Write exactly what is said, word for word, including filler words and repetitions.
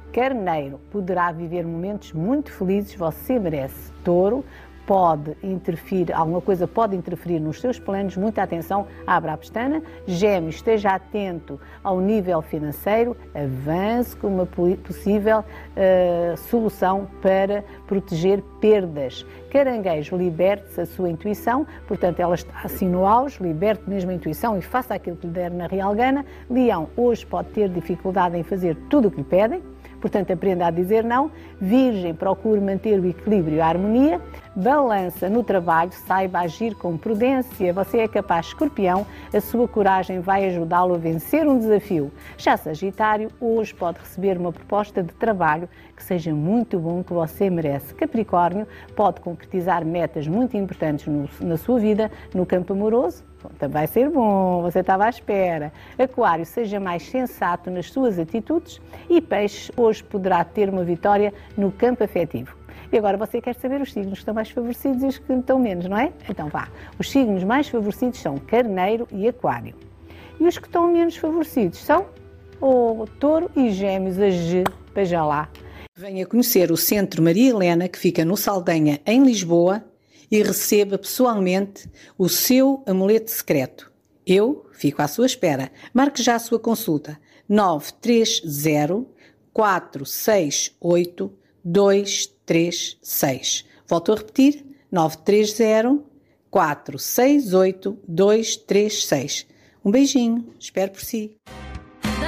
Carneiro, poderá viver momentos muito felizes, você merece. Touro, pode interferir, alguma coisa pode interferir nos seus planos, muita atenção, abra a pestana. Gêmeos, esteja atento ao nível financeiro, avance com uma possível uh, solução para proteger perdas. Caranguejo, liberte-se a sua intuição, portanto ela está assim no auge, liberte mesmo a intuição e faça aquilo que lhe der na real gana. Leão, hoje pode ter dificuldade em fazer tudo o que lhe pedem, portanto aprenda a dizer não. Virgem, procure manter o equilíbrio e a harmonia. Balança, no trabalho, saiba agir com prudência, você é capaz. Escorpião, a sua coragem vai ajudá-lo a vencer um desafio. Já Sagitário, hoje pode receber uma proposta de trabalho que seja muito bom, que você merece. Capricórnio, pode concretizar metas muito importantes no, na sua vida, no campo amoroso. Também vai ser bom, você estava à espera. Aquário, seja mais sensato nas suas atitudes. E Peixes, hoje poderá ter uma vitória no campo afetivo. E agora você quer saber os signos que estão mais favorecidos e os que estão menos, não é? Então vá. Os signos mais favorecidos são Carneiro e Aquário. E os que estão menos favorecidos são o Touro e Gêmeos, a G. Veja lá. Venha conhecer o Centro Maria Helena, que fica no Saldanha, em Lisboa, e receba pessoalmente o seu amuleto secreto. Eu fico à sua espera. Marque já a sua consulta. nove três zero, quatro seis oito, dois três seis. Volto a repetir. nove três zero, quatro seis oito, dois três seis. Um beijinho. Espero por si.